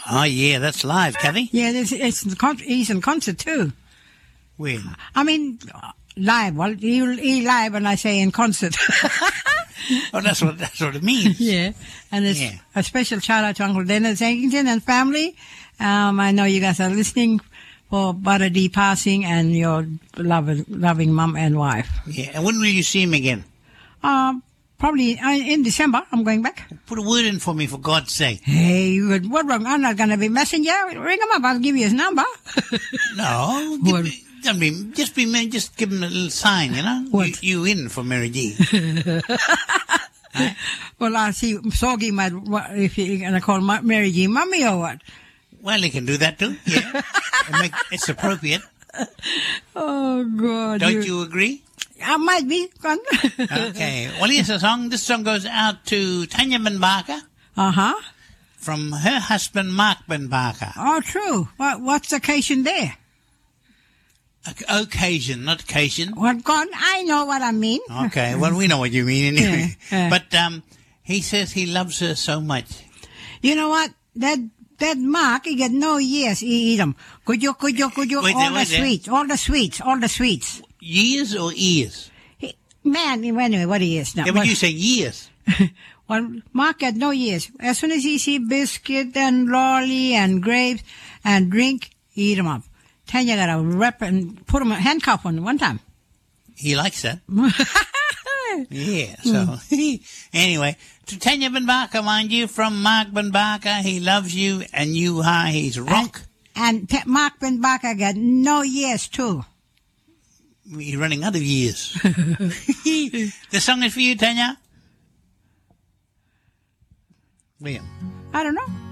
Oh, yeah, that's live, Kathy. Yeah, he's in concert too. When? I mean, live. Well, he live when I say in concert. Oh, that's what it means. Yeah, and it's a special shout out to Uncle Dennis Egington and family. I know you guys are listening for Butter D passing and your loving mum and wife. Yeah, and when will you see him again? Probably in December. I'm going back. Put a word in for me, for God's sake. Hey, what wrong? I'm not going to be messenger. Ring him up. I'll give you his number. No, just give him a little sign, you know. What? You in for Mary G. Right? Well, I'll see. Soggy might, if you're going to call Mary G Mummy or what? Well, he can do that too. Yeah, it's appropriate. Oh God! Don't you agree? I might be. Okay. Well, here's a song. This song goes out to Tanya Benbarker. From her husband, Mark Benbarker. Oh, true. What's the occasion there? Occasion, not occasion. Well, God, I know what I mean. Okay. Well, we know what you mean anyway. Yeah. But he says he loves her so much. You know what? That Mark, he get no years. He eat them. Could you? Wait all the sweets. Years or ears? Man, anyway, what he is now. Yeah, but you say years. Well, Mark had no years. As soon as he see biscuit and lolly and grapes and drink, he eat them up. Tanya got a rep and put him a handcuff on one time. He likes that. Yeah, so anyway, to Tanya Benbarker, mind you, from Mark Benbarker, he loves you and you are his rock. And Mark Benbarker got no years too. You're running out of years. The song is for you, Tanya. William. I don't know.